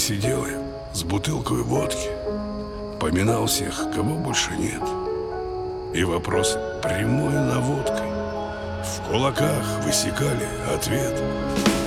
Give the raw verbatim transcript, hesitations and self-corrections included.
сидел я с бутылкой водки, поминал всех, кого больше нет. И вопросы прямой наводкой в кулаках высекали ответ.